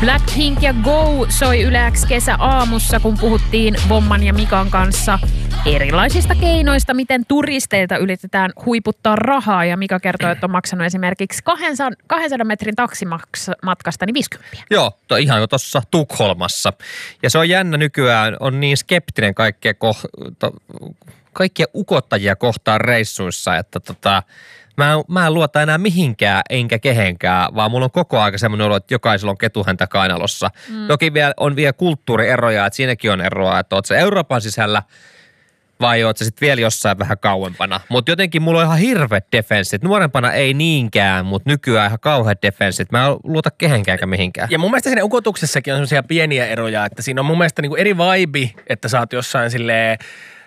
Blackpink ja Go soi Yle X kesäaamussa, kun puhuttiin Vomman ja Mikan kanssa erilaisista keinoista, miten turisteilta yritetään huiputtaa rahaa. Ja Mika kertoi, että on maksanut esimerkiksi 200 metrin taksimatkasta niin 50. Joo, ihan jo tuossa Tukholmassa. Ja se on jännä nykyään, on niin skeptinen kaikkia ukottajia kohtaan reissuissa, että mä en luota enää mihinkään enkä kehenkään, vaan mulla on koko aika semmoinen olo, että jokaisella on ketuhäntä kainalossa. Toki on vielä kulttuurieroja, että siinäkin on eroa, että oot sä Euroopan sisällä vai oot sä sitten vielä jossain vähän kauempana. Mutta jotenkin mulla on ihan hirveät defenssit. Nuorempana ei niinkään, mutta nykyään ihan kauheat defenssit. Mä en luota kehenkään eikä mihinkään. Ja mun mielestä siinä ukotuksessakin on sellaisia pieniä eroja, että siinä on mun mielestä niinku eri vibe, että sä oot jossain silleen,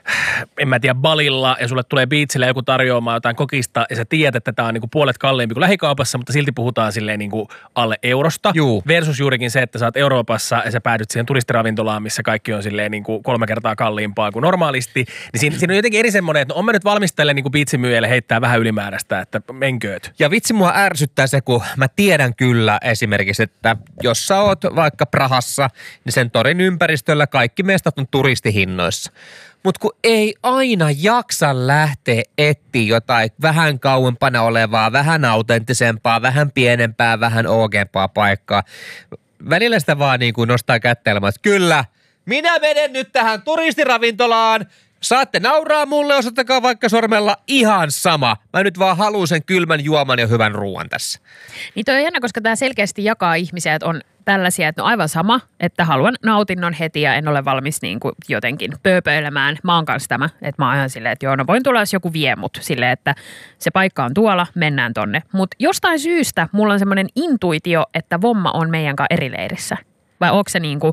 en mä tiedä, Balilla ja sulle tulee biitsille joku tarjoamaan jotain kokista ja sä tiedät, että tää on niinku puolet kalliimpi kuin lähikaupassa, mutta silti puhutaan silleen niinku alle eurosta. Juu. Versus juurikin se, että sä oot Euroopassa ja sä päädyt siihen turistiravintolaan, missä kaikki on silleen niinku 3 kertaa kalliimpaa kuin normaalisti. Niin siinä on jotenkin eri semmoinen, että no on mä nyt valmistellen niinku biitsimyyjälle heittää vähän ylimääräistä, että menkööt. Ja vitsi mua ärsyttää se, kun mä tiedän kyllä esimerkiksi, että jos sä oot vaikka Prahassa, niin sen torin ympäristöllä kaikki mestat on turistihinnoissa. Mutta kun ei aina jaksa lähteä etsiä jotain vähän kauempana olevaa, vähän autenttisempaa, vähän pienempää, vähän oogempaa paikkaa. Välillä sitä vaan niin kuin nostaa kättelemään, että kyllä, minä menen nyt tähän turistiravintolaan. Saatte nauraa mulle, osoittakaa vaikka sormella, ihan sama. Mä nyt vaan haluan sen kylmän juoman ja hyvän ruoan tässä. Niin toi on jännä, koska tämä selkeästi jakaa ihmisiä, että on tällaisia, että no aivan sama, että haluan nautinnon heti ja en ole valmis niin kuin jotenkin pööpöilemään. Mä oon kanssa tämä, että mä oon ihan silleen, että joo, no voin tulla, jos joku vie mut silleen, että se paikka on tuolla, mennään tonne. Mutta jostain syystä mulla on semmoinen intuitio, että Vomma on meidän kanssa eri leirissä. Vai onko se niin kuin,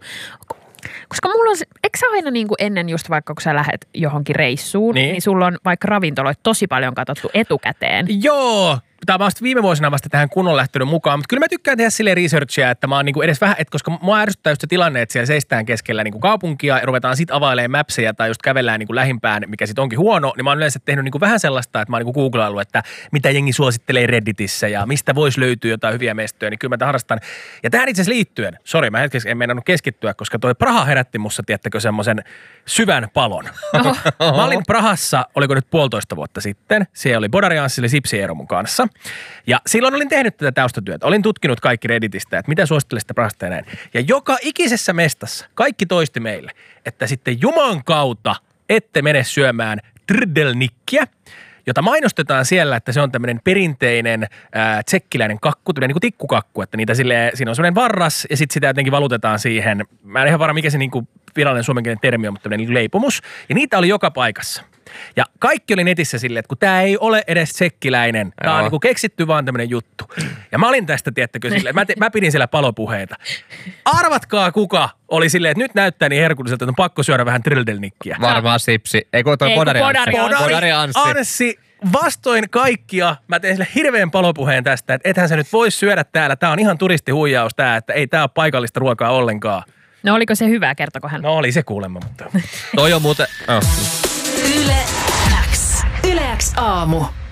koska mulla on, eikö sä aina niin kuin ennen just vaikka kun sä lähet johonkin reissuun, niin sulla on vaikka ravintoloita tosi paljon katsottu etukäteen. Joo! Tämä on vasta viime vuosina vasta tähän kunnon lähtenyt mukaan, mutta kyllä mä tykkään tehdä silleen researchia, että mä oon niinku edes vähän, että koska mua ärsyttää just se tilanne, että siellä seistään keskellä niinku kaupunkia ja ruvetaan sit availemaan mapseja tai just kävellään niinku lähimpään, mikä sit onkin huono, niin mä oon yleensä tehnyt niinku vähän sellaista, että mä oon niinku googlaillut, että mitä jengi suosittelee Redditissä ja mistä voisi löytyä jotain hyviä mestoja, niin kyllä mä harrastan. Ja tähän itse asiassa liittyen, sori mä hetkeksi en meinannut keskittyä, koska toi Praha herätti musta, tiedättekö, semmoisen syvän palon. Mä olin Prahassa, oliko nyt 1,5 vuotta sitten, siellä oli Bodarianssille Sipsi Eero mun kanssa. Ja silloin olin tehnyt tätä taustatyötä. Olin tutkinut kaikki Redditistä, että mitä suosittelisitte Prahasta ja näin. Ja joka ikisessä mestassa kaikki toisti meille, että sitten Juman kautta ette mene syömään trdelnikkiä, jota mainostetaan siellä, että se on tämmöinen perinteinen tsekkiläinen kakku, tämmöinen niin kuin tikkukakku, että niitä silleen, siinä on semmoinen varras ja sitten sitä jotenkin valutetaan siihen. Mä en ihan varma, mikä se niin kuin virallinen suomenkielinen termi on, mutta tämmöinen leipomus. Ja niitä oli joka paikassa. Ja kaikki oli netissä silleen, että kun tämä ei ole edes tsekkiläinen, tämä on niin kuin keksitty vaan tämmöinen juttu. Ja mä olin tästä, tiedättekö, silleen, että mä pidin siellä palopuheita. Arvatkaa kuka oli silleen, että nyt näyttää niin herkulliselta, että on pakko syödä vähän trdelnikkiä. Varmaan Sipsi. Eikö toi Bodari Anssi. Vastoin kaikkia, mä tein sille hirveän palopuheen tästä, että ethän sä nyt voi syödä täällä. Tää on ihan turistihuijaus tää, että ei tää ole paikallista ruokaa ollenkaan. No oliko se hyvä, kertoko hän? No oli se kuulemma, mutta... Toi on muuten... Yle X. Yle X aamu.